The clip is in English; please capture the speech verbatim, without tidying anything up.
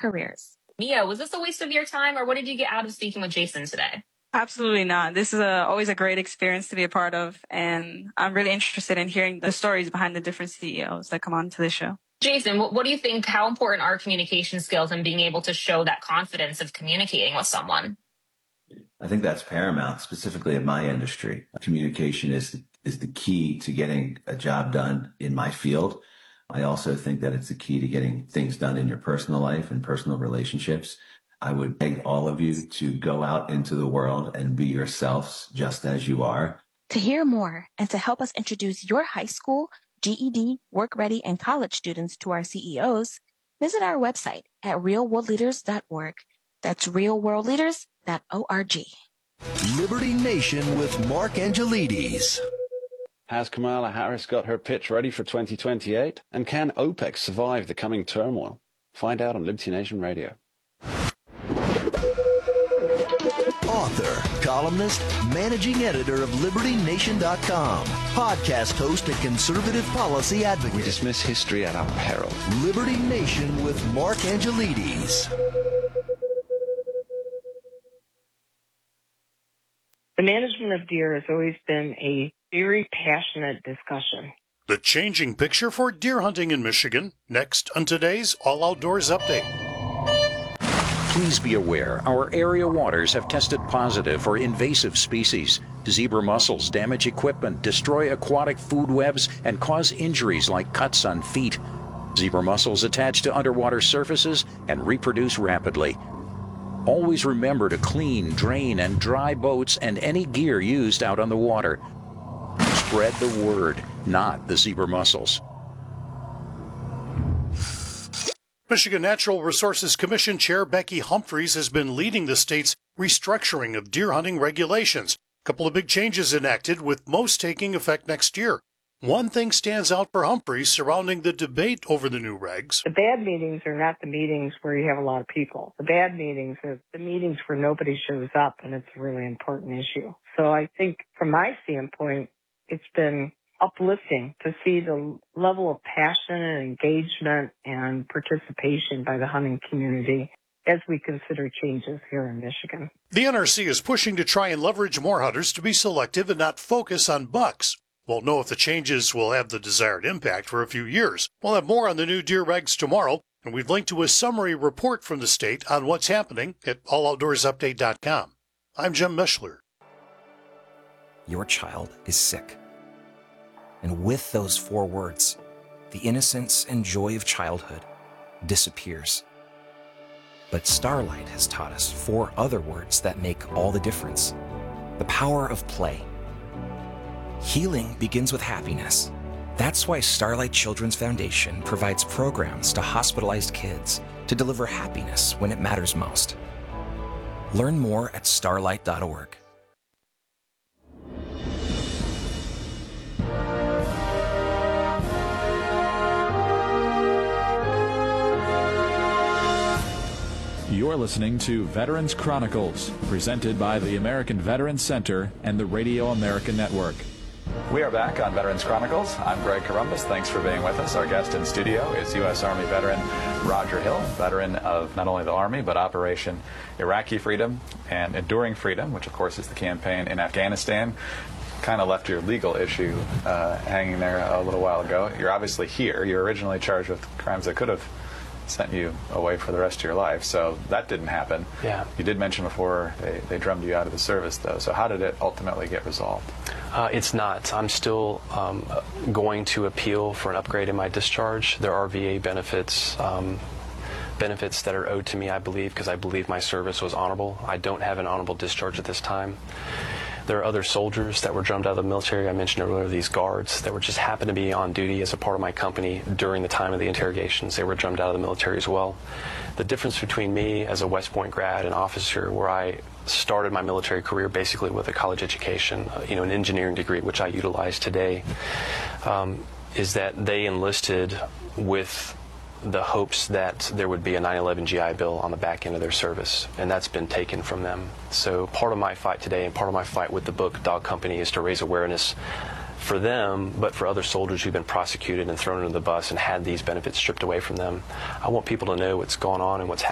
careers. Mia, was this a waste of your time, or what did you get out of speaking with Jason today? Absolutely not. This is a, always a great experience to be a part of, and I'm really interested in hearing the stories behind the different C E Os that come on to the show. Jason, what, what do you think, how important are communication skills and being able to show that confidence of communicating with someone? I think that's paramount, specifically in my industry. Communication is, is the key to getting a job done in my field. I also think that it's the key to getting things done in your personal life and personal relationships. I would beg all of you to go out into the world and be yourselves just as you are. To hear more and to help us introduce your high school, G E D, work ready, and college students to our C E Os, visit our website at real world leaders dot org. That's real world leaders dot org. Liberty Nation with Mark Angelides. Has Kamala Harris got her pitch ready for twenty twenty-eight? And can OPEC survive the coming turmoil? Find out on Liberty Nation Radio. Author, columnist, managing editor of Liberty Nation dot com, podcast host and conservative policy advocate. We dismiss history at our peril. Liberty Nation with Mark Angelides. The management of deer has always been a very passionate discussion. The changing picture for deer hunting in Michigan, next on today's All Outdoors Update. Please be aware, our area waters have tested positive for invasive species. Zebra mussels damage equipment, destroy aquatic food webs, and cause injuries like cuts on feet. Zebra mussels attach to underwater surfaces and reproduce rapidly. Always remember to clean, drain, and dry boats and any gear used out on the water. Spread the word, not the zebra mussels. Michigan Natural Resources Commission Chair Becky Humphreys has been leading the state's restructuring of deer hunting regulations. A couple of big changes enacted, with most taking effect next year. One thing stands out for Humphreys surrounding the debate over the new regs. The bad meetings are not the meetings where you have a lot of people. The bad meetings are the meetings where nobody shows up, and it's a really important issue. So I think from my standpoint, it's been uplifting to see the level of passion and engagement and participation by the hunting community as we consider changes here in Michigan. The N R C is pushing to try and leverage more hunters to be selective and not focus on bucks. Won't know if the changes will have the desired impact for a few years. We'll have more on the new deer regs tomorrow, and we've linked to a summary report from the state on what's happening at all outdoors update dot com. I'm Jim Mishler. Your child is sick. And with those four words, the innocence and joy of childhood disappears. But Starlight has taught us four other words that make all the difference. The power of play. Healing begins with happiness. That's why Starlight Children's Foundation provides programs to hospitalized kids to deliver happiness when it matters most. Learn more at starlight dot org. You're listening to Veterans Chronicles, presented by the American Veterans Center and the Radio America Network. We are back on Veterans Chronicles. I'm Greg Columbus. Thanks for being with us. Our guest in studio is U S Army veteran Roger Hill, veteran of not only the Army, but Operation Iraqi Freedom and Enduring Freedom, which of course is the campaign in Afghanistan. Kind of left your legal issue uh, hanging there a little while ago. You're obviously here. You're originally charged with crimes that could have sent you away for the rest of your life, so that didn't happen. Yeah. You did mention before they, they drummed you out of the service, though, so how did it ultimately get resolved? Uh, it's not. I'm still um, going to appeal for an upgrade in my discharge. There are V A benefits, um, benefits that are owed to me, I believe, because I believe my service was honorable. I don't have an honorable discharge at this time. There are other soldiers that were drummed out of the military. I mentioned earlier these guards that were just happened to be on duty as a part of my company during the time of the interrogations. They were drummed out of the military as well. The difference between me as a West Point grad and officer, where I started my military career basically with a college education, uh, you know, an engineering degree, which I utilize today, um, is that they enlisted with the hopes that there would be a nine eleven G I Bill on the back end of their service, and that's been taken from them. So part of my fight today and part of my fight with the book Dog Company is to raise awareness for them, but for other soldiers who've been prosecuted and thrown under the bus and had these benefits stripped away from them. I want people to know what's going on and what's happening.